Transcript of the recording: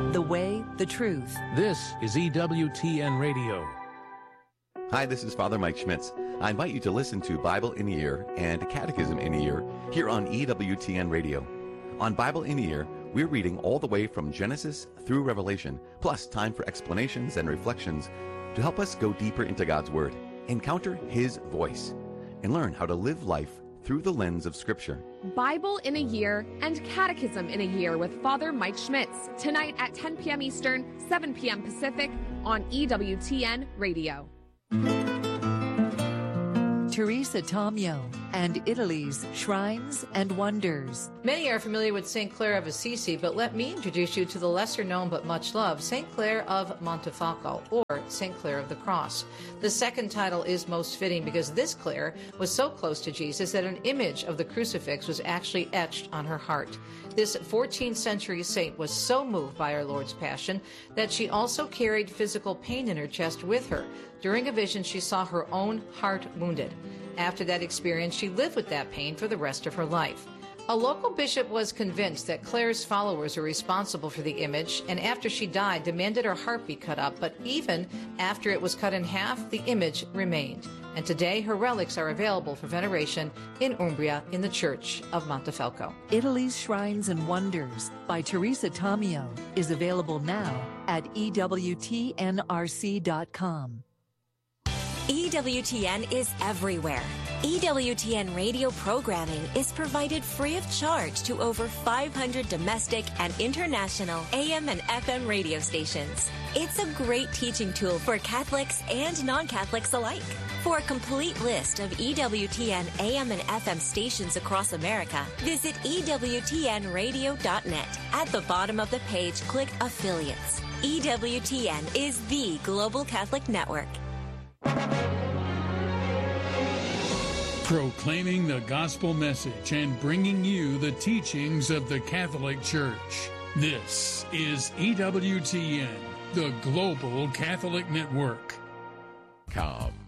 the way, the truth. This is EWTN Radio. Hi, this is Father Mike Schmitz. I invite you to listen to Bible in a Year and Catechism in a Year here on EWTN Radio. On Bible in a Year, we're reading all the way from Genesis through Revelation, plus time for explanations and reflections to help us go deeper into God's Word, encounter His voice, and learn how to live life through the lens of Scripture. Bible in a Year and Catechism in a Year with Father Mike Schmitz, tonight at 10 p.m. Eastern, 7 p.m. Pacific on EWTN Radio. Teresa Tomeo and Italy's Shrines and Wonders. Many are familiar with St. Clare of Assisi, but let me introduce you to the lesser known but much loved St. Clare of Montefalco, or St. Clare of the Cross. The second title is most fitting because this Clare was so close to Jesus that an image of the crucifix was actually etched on her heart. This 14th century saint was so moved by our Lord's Passion that she also carried physical pain in her chest with her. During a vision, she saw her own heart wounded. After that experience, she lived with that pain for the rest of her life. A local bishop was convinced that Clare's followers were responsible for the image, and after she died, demanded her heart be cut up. But even after it was cut in half, the image remained. And today, her relics are available for veneration in Umbria in the Church of Montefalco. Italy's Shrines and Wonders by Teresa Tomeo is available now at EWTNRC.com. EWTN is everywhere. EWTN radio programming is provided free of charge to over 500 domestic and international AM and FM radio stations. It's a great teaching tool for Catholics and non-Catholics alike. For a complete list of EWTN AM and FM stations across America, visit EWTNradio.net. At the bottom of the page, click Affiliates. EWTN is the global Catholic network. Proclaiming the gospel message and bringing you the teachings of the Catholic Church. This is EWTN, the global Catholic network. Come